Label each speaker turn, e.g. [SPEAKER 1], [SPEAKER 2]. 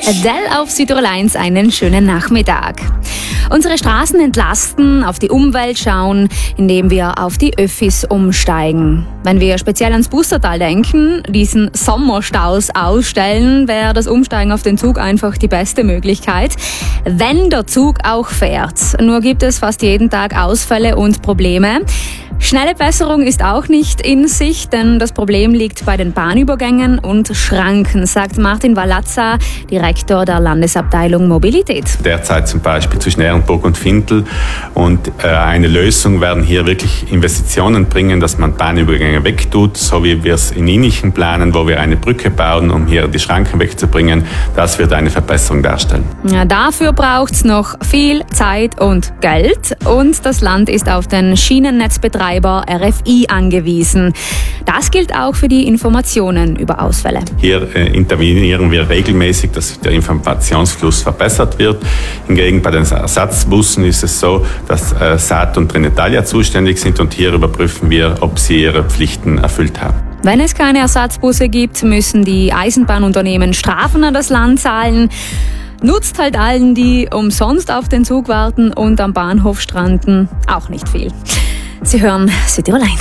[SPEAKER 1] Adele auf Südtirol 1, einen schönen Nachmittag. Unsere Straßen entlasten, auf die Umwelt schauen, indem wir auf die Öffis umsteigen. Wenn wir speziell ans Bustertal denken, diesen Sommerstaus ausstellen, wäre das Umsteigen auf den Zug einfach die beste Möglichkeit, wenn der Zug auch fährt. Nur gibt es fast jeden Tag Ausfälle und Probleme. Schnelle Besserung ist auch nicht in Sicht, denn das Problem liegt bei den Bahnübergängen und Schranken, sagt Martin Walazza, Direktor der Landesabteilung Mobilität.
[SPEAKER 2] Derzeit zum Beispiel zwischen Ehrenburg und Findel. Und eine Lösung werden hier wirklich Investitionen bringen, dass man Bahnübergänge wegtut, so wie wir es in Innichen planen, wo wir eine Brücke bauen, um hier die Schranken wegzubringen. Das wird eine Verbesserung darstellen.
[SPEAKER 1] Ja, dafür braucht es noch viel Zeit und Geld. Und das Land ist auf den Schienennetzbetreiber RFI angewiesen. Das gilt auch für die Informationen über Ausfälle.
[SPEAKER 2] Hier intervenieren wir regelmäßig, dass der Informationsfluss verbessert wird. Hingegen bei den Ersatzbussen ist es so, dass SAT und Trenitalia zuständig sind und hier überprüfen wir, ob sie ihre Pflichten erfüllt haben.
[SPEAKER 1] Wenn es keine Ersatzbusse gibt, müssen die Eisenbahnunternehmen Strafen an das Land zahlen. Nutzt halt allen, die umsonst auf den Zug warten und am Bahnhof stranden, auch nicht viel. Sie hören Südtirol 1.